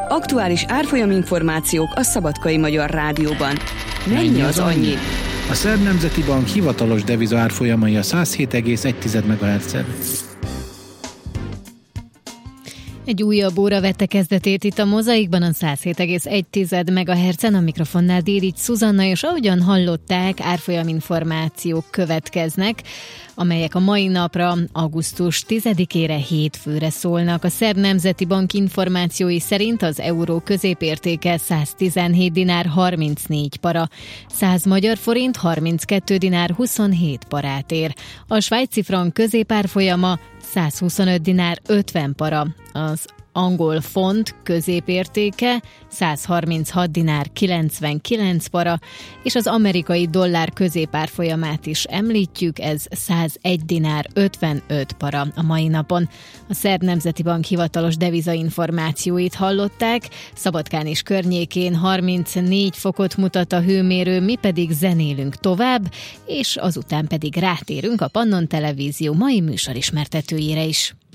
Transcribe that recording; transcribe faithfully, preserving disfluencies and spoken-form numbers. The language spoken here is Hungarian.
Aktuális árfolyaminformációk a Szabadkai Magyar Rádióban. Mennyi az annyi? A Szerb Nemzeti Bank hivatalos deviza árfolyamai a száz hét egész egy megahertzen. Egy újabb óra vette kezdetét itt a Mozaikban, a száz hét egész egy megahertzen, a mikrofonnál Dérics Szuzanna, és ahogyan hallották, árfolyaminformációk következnek, amelyek a mai napra, augusztus tizedikére, hétfőre szólnak. A Szerb Nemzeti Bank információi szerint az euró középértéke száztizenhét dinár harmincnégy para, száz magyar forint harminckettő dinár huszonhét parát ér. A svájci frank középárfolyama százhuszonöt dinár ötven para, az angol font középértéke százharminchat dinár kilencvenkilenc para, és az amerikai dollár középárfolyamát is említjük, ez százegy dinár ötvenöt para a mai napon. A Szerb Nemzeti Bank hivatalos devizainformációit hallották, Szabadkán és környékén harmincnégy fokot mutat a hőmérő, mi pedig zenélünk tovább, és azután pedig rátérünk a Pannon Televízió mai műsorismertetőjére is.